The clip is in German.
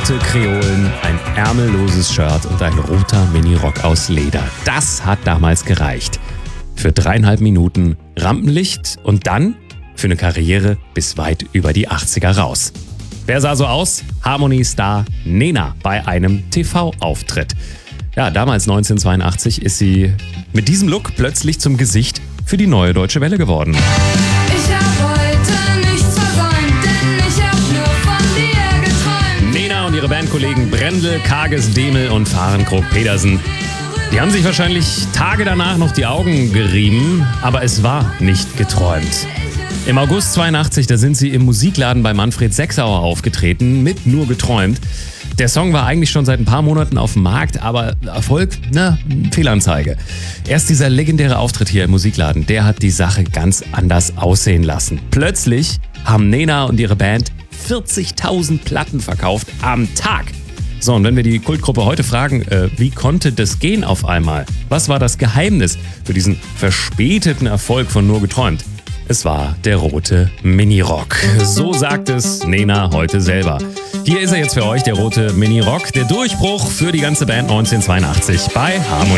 rote Kreolen, ein ärmelloses Shirt und ein roter Minirock aus Leder. Das hat damals gereicht. Für 3,5 Minuten Rampenlicht und dann für eine Karriere bis weit über die 80er raus. Wer sah so aus? Harmony-Star Nena bei einem TV-Auftritt. Ja, damals 1982 ist sie mit diesem Look plötzlich zum Gesicht für die Neue Deutsche Welle geworden. Ich hab heute nichts versäumt, denn ich hab nur von dir geträumt. Nena und ihre Bandkollegen Brendel, Kages, Demel und Fahrenkrog-Pedersen. Die haben sich wahrscheinlich Tage danach noch die Augen gerieben, aber es war nicht geträumt. Im August 82, da sind sie im Musikladen bei Manfred Sechsauer aufgetreten mit Nur geträumt. Der Song war eigentlich schon seit ein paar Monaten auf dem Markt, aber Erfolg, Fehlanzeige. Erst dieser legendäre Auftritt hier im Musikladen, der hat die Sache ganz anders aussehen lassen. Plötzlich haben Nena und ihre Band 40.000 Platten verkauft am Tag. So, und wenn wir die Kultgruppe heute fragen, wie konnte das gehen auf einmal? Was war das Geheimnis für diesen verspäteten Erfolg von Nur geträumt? Es war der rote Minirock. So sagt es Nena heute selber. Hier ist er jetzt für euch, der rote Minirock. Der Durchbruch für die ganze Band 1982 bei Harmony.